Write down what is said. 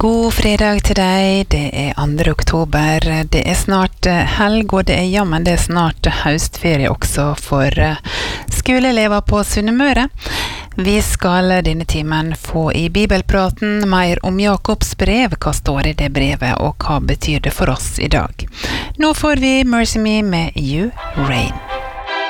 God fredag til deg, det 2. oktober, det snart helg, og det jammen det snart høstferie også for skoleelever på Sunnmøre. Vi skal denne timen få i bibelpraten mer om Jakobs brev, hva står i det brevet, og hva betyr det for oss i dag. Nå får vi Mercy Me med You Reign.